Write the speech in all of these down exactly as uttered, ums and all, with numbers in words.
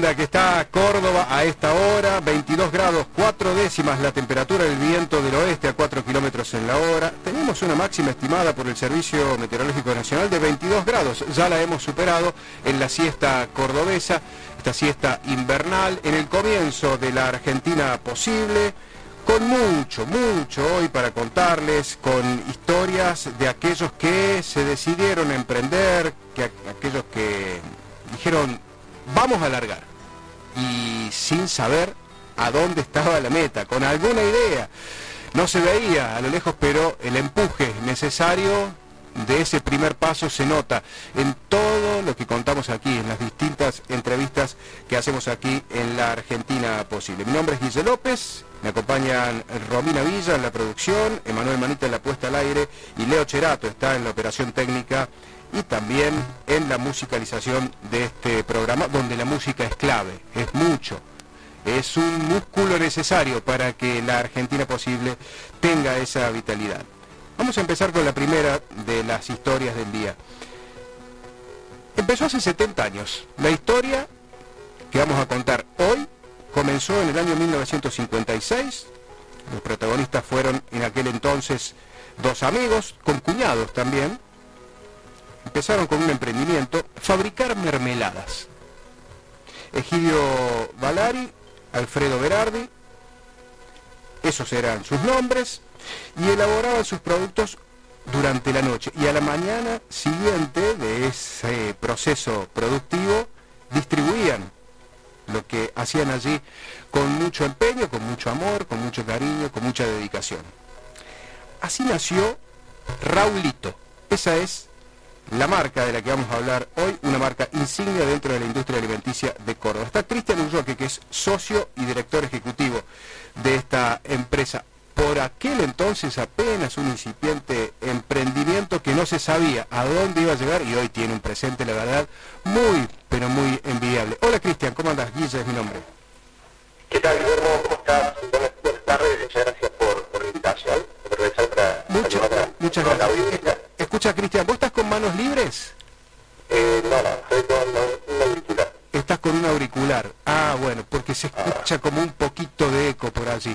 linda que está Córdoba a esta hora, veintidós grados cuatro décimas la temperatura, del viento del oeste a cuatro kilómetros en la hora. Tenemos una máxima estimada por el Servicio Meteorológico Nacional de veintidós grados, ya la hemos superado en la siesta cordobesa, esta siesta invernal, en el comienzo de la Argentina posible, con mucho, mucho hoy para contarles, con historias de aquellos que se decidieron a emprender, que aquellos que dijeron vamos a largar, y sin saber a dónde estaba la meta, con alguna idea, no se veía a lo lejos, pero el empuje necesario de ese primer paso se nota en todo lo que contamos aquí, en las distintas entrevistas que hacemos aquí en la Argentina posible. Mi nombre es Guille López, me acompañan Romina Villa en la producción, Emanuel Manita en la puesta al aire y Leo Cherato está en la operación técnica y también en la musicalización de este programa, donde la música es clave, es mucho, es un músculo necesario para que la Argentina posible tenga esa vitalidad. Vamos a empezar con la primera de las historias del día. Empezó hace setenta años. La historia que vamos a contar hoy comenzó en el año mil novecientos cincuenta y seis. Los protagonistas fueron en aquel entonces dos amigos, con cuñados también. Empezaron con un emprendimiento, fabricar mermeladas. Egidio Valari, Alfredo Berardi, esos eran sus nombres, y elaboraban sus productos durante la noche. Y a la mañana siguiente de ese proceso productivo, distribuían lo que hacían allí con mucho empeño, con mucho amor, con mucho cariño, con mucha dedicación. Así nació Raulito. Esa es la marca de la que vamos a hablar hoy, una marca insignia dentro de la industria alimenticia de Córdoba. Está Cristian Ulloque, que es socio y director ejecutivo de esta empresa. Por aquel entonces apenas un incipiente emprendimiento que no se sabía a dónde iba a llegar y hoy tiene un presente, la verdad, muy, pero muy envidiable. Hola Cristian, ¿cómo andas? Guille es mi nombre. ¿Qué tal, Guillermo? ¿Cómo estás? Buenas, buenas tardes, muchas gracias por, por la invitación. Aprovechar para Mucha, para muchas para gracias. La Escucha, Cristian, ¿vos estás con manos libres? Eh, no, no, estoy con un auricular. Estás con un auricular. Ah, bueno, porque se escucha como un poquito de eco por allí.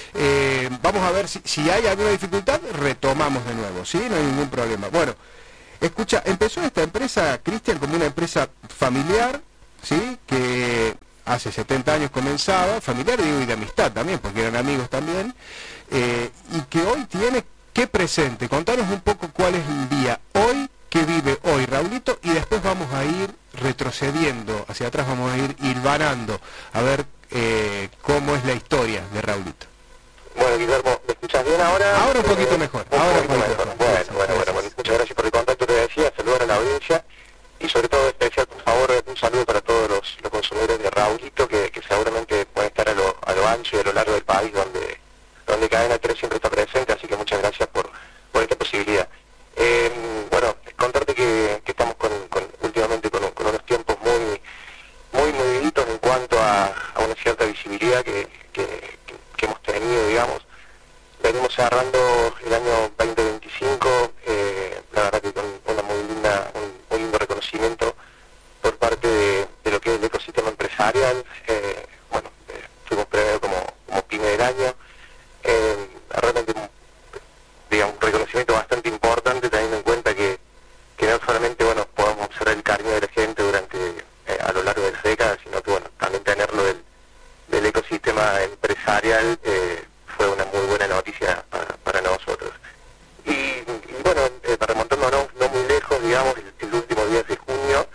Eh, vamos a ver si, si hay alguna dificultad, retomamos de nuevo, ¿sí? No hay ningún problema. Bueno, escucha, empezó esta empresa, Cristian, como una empresa familiar, ¿sí? Que hace setenta años comenzaba, familiar, digo, y de amistad también, porque eran amigos también, eh, y que hoy tiene, ¿qué presente? Contanos un poco cuál es el día hoy, que vive hoy Raulito, y después vamos a ir retrocediendo hacia atrás, vamos a ir hilvanando a ver eh, cómo es la historia de Raulito. Bueno, Guillermo, ¿me escuchas bien ahora? Ahora un poquito mejor. Un ahora poquito un poquito mejor. mejor. Bueno, Gracias, bueno, bueno, gracias. bueno, muchas gracias por el contacto, te decía, saludar a la audiencia y sobre todo especial, por favor, un saludo para todos los, los consumidores de Raulito que, que seguramente pueden estar a lo, a lo ancho y a lo largo del país donde, donde Cadena tres siempre está presente, así que muchas gracias por, por esta posibilidad. Eh, bueno, contarte que, que estamos con, con, últimamente con, con unos tiempos muy muy moviditos en cuanto a, a una cierta visibilidad que, que, que, que hemos tenido, digamos. Venimos cerrando el año veinte veinticinco, eh, la verdad que con una muy linda, un muy lindo reconocimiento por parte de, de lo que es el ecosistema empresarial. Eh, bueno, eh, fuimos premiados como, como pyme del año. Eh, realmente digamos, un reconocimiento bastante importante, teniendo en cuenta que, que no solamente bueno podamos observar el cariño de la gente durante eh, a lo largo de las décadas, sino que bueno también tenerlo del, del ecosistema empresarial eh, fue una muy buena noticia para, para nosotros. Y, y bueno, eh, remontándonos no muy lejos, digamos, el, el último día de junio,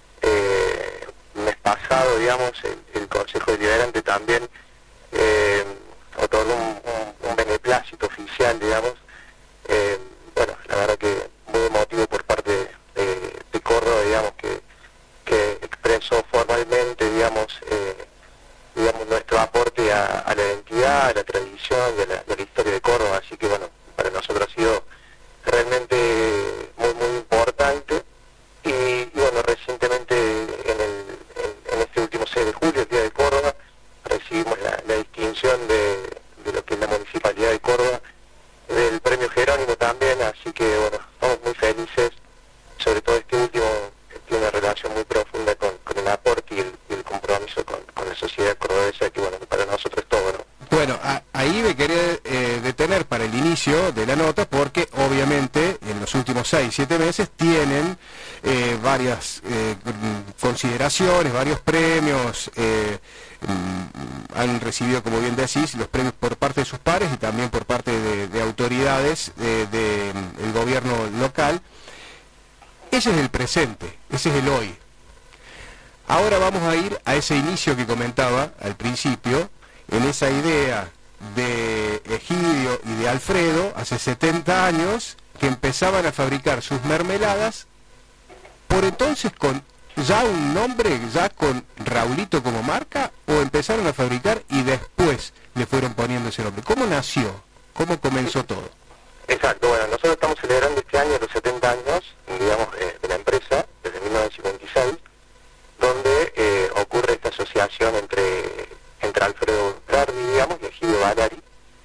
eh, mes pasado, digamos, el, el Consejo Deliberante también eh, otorgó un, un, un beneplácito oficial, digamos. Eh, bueno, la verdad que muy emotivo por parte de, de, de Córdoba, digamos, que, que expresó formalmente, digamos, eh, digamos nuestro aporte a, a la identidad, a la tradición y a la, y a la historia de Córdoba, así que bueno, para nosotros ha sido realmente muy muy importante. Y, y bueno, recientemente en, el, en, en este último seis de julio, el Día de Córdoba, recibimos la, la distinción de, de lo que es la Municipalidad de Córdoba, del Premio Jerónimo también, así que bueno, estamos muy felices, sobre todo este último que tiene una relación muy profunda con, con el aporte y el, y el compromiso con inicio de la nota, porque obviamente en los últimos seis, siete meses tienen eh, varias eh, consideraciones, varios premios, eh, han recibido, como bien decís, los premios por parte de sus pares y también por parte de, de autoridades del de, de gobierno local. Ese es el presente, ese es el hoy. Ahora vamos a ir a ese inicio que comentaba al principio, en esa idea de Egidio y de Alfredo, hace setenta años, que empezaban a fabricar sus mermeladas, por entonces con ya un nombre, ya con Raulito como marca, o empezaron a fabricar y después le fueron poniendo ese nombre. ¿Cómo nació? ¿Cómo comenzó todo? Exacto, bueno, nosotros estamos celebrando este año los setenta años, digamos, eh, de la empresa, desde mil novecientos cincuenta y seis, donde eh, ocurre esta asociación entre, entre Alfredo Berardi, digamos, y Egidio Valari,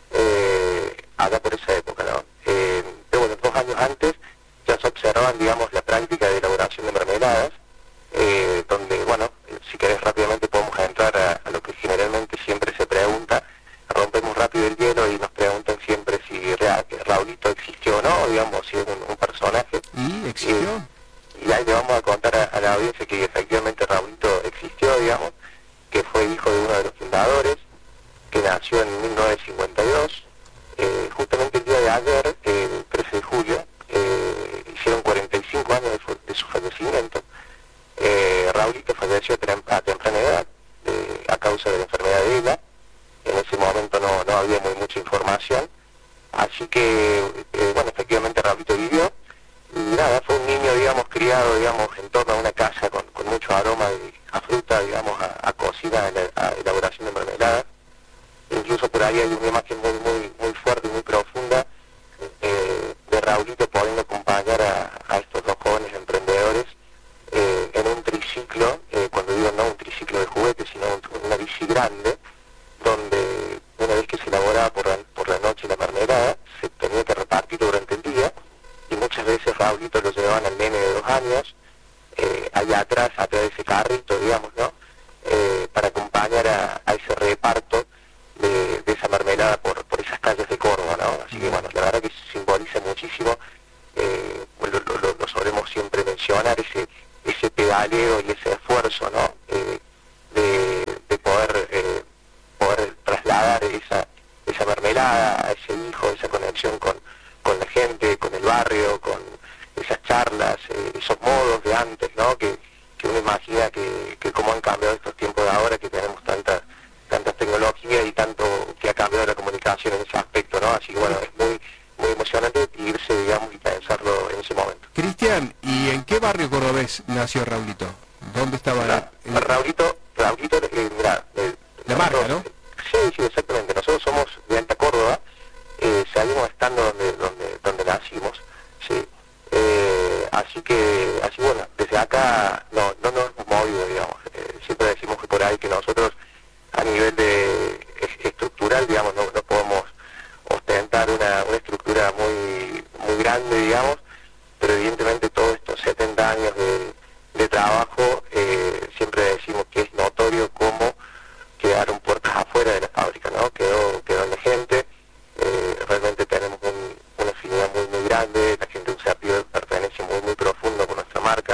eh, acá por esa época, ¿no? Eh, pero bueno, dos años antes ya se observaban, digamos, la práctica de elaboración de mermeladas, eh, donde, bueno, si querés rápidamente podemos entrar a, a lo que generalmente siempre se pregunta, rompemos rápido el hielo y nos preguntan siempre si Ra, Raulito existió o no, digamos, si es un, un personaje. ¿Y existió? Y, y ahí le vamos a contar a, a la audiencia que efectivamente Raulito existió, digamos, que fue hijo de uno de los fundadores, que nació en mil novecientos cincuenta y dos, eh, justamente el día de ayer, el trece de julio, eh, hicieron cuarenta y cinco años de, de su fallecimiento. Eh, Raulito falleció a temprana edad, eh, a causa de la enfermedad de ELA. En ese momento no, no había muy mucha información, así que, eh, bueno, efectivamente Raulito vivió, y nada, fue un niño, digamos, criado, digamos, en torno a una casa con, con mucho aroma de, a fruta, digamos, a, a cocina, a, a elaboración de mermeladas. Incluso por ahí hay una imagen muy, muy, muy fuerte y muy profunda eh, de Raulito pudiendo acompañar a, a estos dos jóvenes emprendedores eh, en un triciclo, eh, cuando digo no un triciclo de juguete, sino un, una bici grande, donde una vez que se elaboraba por la, por la noche la mermelada, se tenía que repartir durante el día, y muchas veces Raulito lo llevaban al nene de dos años, eh, allá atrás, atrás de ese carrito, digamos, ¿no? Eh, para acompañar a, a ese reparto de, de esa mermelada por, por esas calles de Córdoba, ¿no? Así que, bueno, la verdad que simboliza muchísimo, eh, lo, lo, lo solemos siempre mencionar, ese, ese pedaleo y ese esfuerzo, ¿no? Eh, de, de poder... Eh, poder trasladar esa esa mermelada a ese hijo, esa conexión con, con la gente, con el barrio, con esas charlas, eh, esos modos de antes, ¿no? Que, que uno imagina que, que cómo han cambiado estos tiempos de ahora, que tenemos tanta tanta tecnología y tanto que ha cambiado la comunicación en ese aspecto, ¿no? Así que bueno, es muy muy emocionante irse, digamos, y pensarlo en ese momento. Cristian, ¿y en qué barrio cordobés nació Raulito? ¿Dónde estaba? La, el... Raulito, Raulito, eh, mira, eh, la marca, ¿no? Sí, sí, exactamente. Nosotros somos de Alta Córdoba, eh, seguimos estando donde donde donde nacimos, sí. Eh, así que, así bueno, desde acá no no nos hemos movido, digamos. Eh, siempre decimos que por ahí que nosotros a nivel de estructural, digamos, no, no podemos ostentar una, una estructura muy muy grande, digamos, pero evidentemente todos estos setenta años de, de trabajo, eh, siempre decimos que es notorio cómo quedaron puertas afuera de la fábrica, ¿no? Quedó, quedó en la gente, eh, realmente tenemos un, una afinidad muy muy grande, la gente un sentido de pertenencia muy muy profundo con nuestra marca.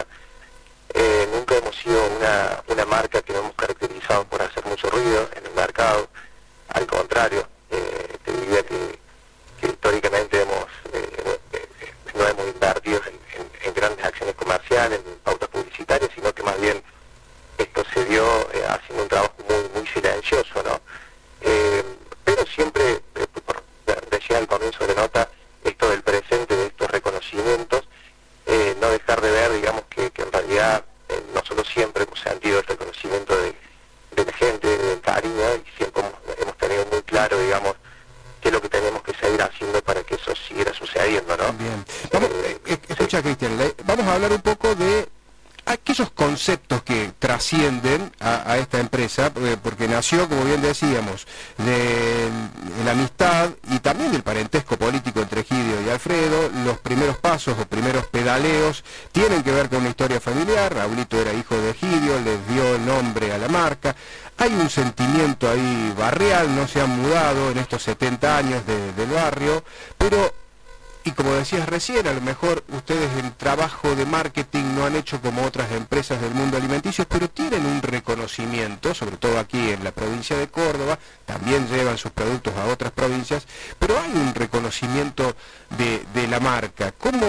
Eh, nunca hemos sido una, una marca que nos hemos caracterizado por hacer mucho ruido en el mercado, al contrario, eh, te diría que, que históricamente hemos eh, eh, no hemos invertido en, en, en grandes acciones comerciales, en pautas publicitarias, sino que más bien esto se dio eh, haciendo un trabajo muy muy silencioso, ¿no? Eh, pero siempre, eh, por, decía al comienzo de la nota, esto del presente, de estos reconocimientos, eh, no dejar de ver, digamos, que, que en realidad eh, nosotros siempre hemos sentido el reconocimiento de, de la gente, del cariño, y siempre hemos, hemos tenido muy claro, digamos, qué es lo que tenemos que seguir haciendo para que eso siguiera sucediendo, ¿no? Bien. Vamos, eh, eh, escucha, sí. Cristian, vamos a hablar un poco de aquellos conceptos que trascienden a a, a esta empresa, porque nació, como bien decíamos, de, de la amistad y también del parentesco político entre Egidio y Alfredo. Los primeros pasos o primeros pedaleos tienen que ver con una historia familiar. Raulito era hijo de Egidio, les dio el nombre a la marca. Hay un sentimiento ahí barrial, no se han mudado en estos setenta años de, del barrio, pero, y como decías recién, a lo mejor ustedes el trabajo de marketing no han hecho como otras empresas del mundo alimenticio, pero tienen un reconocimiento, sobre todo aquí en la provincia de Córdoba, también llevan sus productos a otras provincias, pero hay un reconocimiento de, de la marca. ¿Cómo,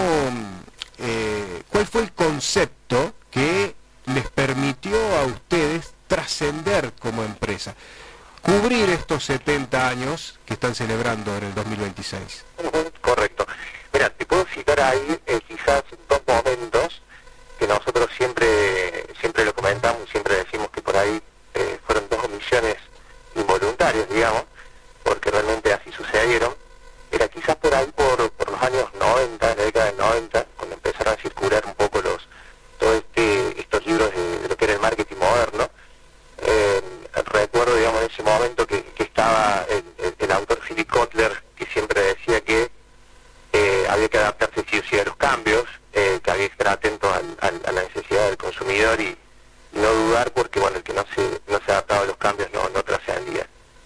eh, cuál fue el concepto que les permitió a ustedes trascender como empresa, cubrir estos setenta años que están celebrando en el dos mil veintiséis? Correcto. Mira, te puedo citar ahí eh, quizás dos momentos que nosotros siempre siempre lo comentamos, siempre decimos que por ahí eh, fueron dos omisiones involuntarias, digamos, porque realmente así sucedieron. Era quizás por ahí por, por los años noventa, en la década del noventa, cuando empezaron a circular un poco los todo este estos libros de, de lo que era el marketing moderno. Eh, recuerdo, digamos, en ese momento que, que estaba el, el, el autor Philip Kotler, que siempre decía que eh, había que adaptarse sí o sí a los cambios, eh, que había que estar atento al, al, a la necesidad del consumidor y, y no dudar, porque bueno, el que no se, no se adaptaba a los cambios no, no trascendía.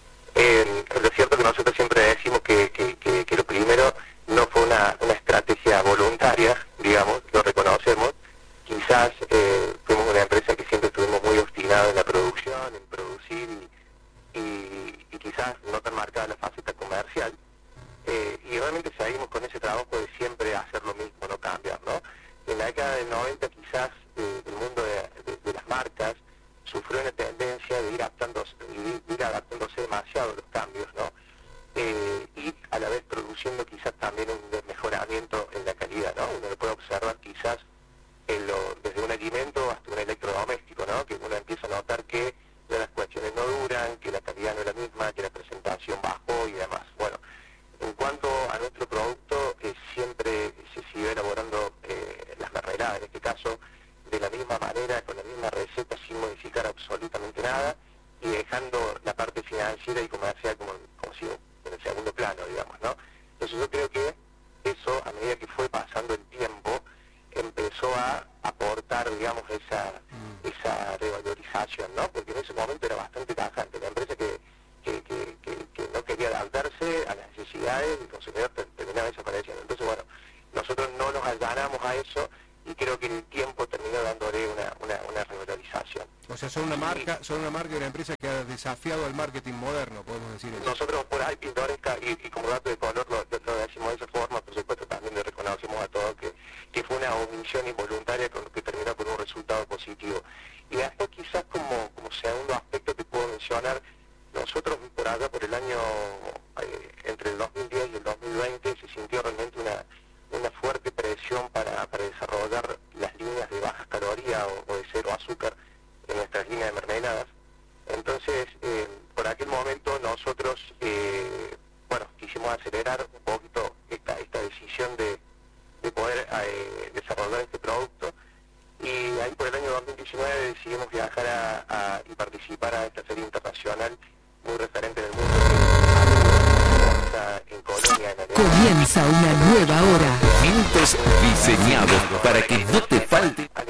Eh, lo cierto que nosotros siempre decimos que, que, que, que lo primero no fue una, una estrategia voluntaria, digamos, lo reconocemos. Quizás eh, fuimos una empresa que siempre estuvimos muy obstinados en la producción, en producir y, y, y quizás no tan marcada la faceta comercial. Eh, y realmente seguimos con ese trabajo de siempre hacer lo mismo, no cambiar, ¿no? En la década del noventa quizás eh, el mundo de, de, de las marcas sufrió una tendencia de ir adaptándose, de ir adaptándose demasiado a los cambios, ¿no? Eh, y a la vez produciendo quizás también un mejoramiento en la calidad, ¿no? Uno lo puede observar quizás en lo, desde un alimento hasta un electrodoméstico, ¿no? Que uno empieza a notar que las cuestiones no duran, que la calidad no es la misma, que la presentación bajó y demás. Bueno, en cuanto a nuestro producto, eh, siempre se sigue elaborando eh, las mermeladas, en este caso, de la misma manera, con la misma receta, sin modificar absolutamente nada, y dejando la parte financiera y comercial como, como si en el segundo plano, digamos, ¿no? Entonces yo creo que eso, a medida que fue pasando el tiempo, empezó a aportar, digamos, esa esa revalorización, ¿no? Porque en ese momento era bastante tajante. La empresa que, que, que, que, que no quería adaptarse a las necesidades del consumidor terminaba desapareciendo. Entonces, bueno, nosotros no nos allanamos a eso y creo que el tiempo terminó dándole una, una, una revalorización. O sea, son una marca, son una marca y una empresa que ha desafiado al marketing moderno, podemos decir eso. Nosotros por ahí pintoresca y, y como dato de color lo, lo, lo decimos de esa forma, por supuesto también le reconocemos a todos que, que fue una omisión involuntaria con, que terminó con un resultado positivo. Y después quizás como, como segundo aspecto que puedo mencionar, nosotros por allá por el año, eh, entre el dos mil diez y el dos mil veinte, se sintió realmente una, una fuerte presión para, para desarrollar las líneas de bajas calorías o, o de cero azúcar en nuestras líneas de mermeladas. Entonces, eh, por aquel momento nosotros, eh, bueno, quisimos acelerar un poquito esta, esta decisión de, de poder eh, desarrollar este producto, y ahí por el año dos mil diecinueve decidimos viajar a, a, y participar a esta feria internacional muy referente en el mundo, en Colonia, en Alemania. Comienza una nueva hora. Minutos diseñados para que no te falte.